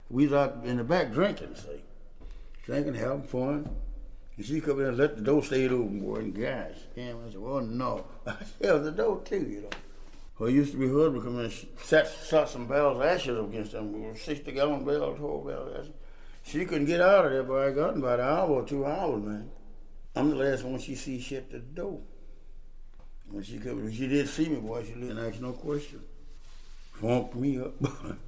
We was out in the back drinking, say. Drinking, having fun. And she come in and let the door stay open, boy, and gosh, damn, I said, well, no. I held the door too, you know. Well, it used to be her husband come in and shot some barrels of ashes up against them, 60-gallon barrels, 12 barrels of ashes. She couldn't get out of there, but I got in about an hour or 2 hours, man. I'm the last one she see shut the door. When she did see me, boy, she didn't ask no question. Funked me up.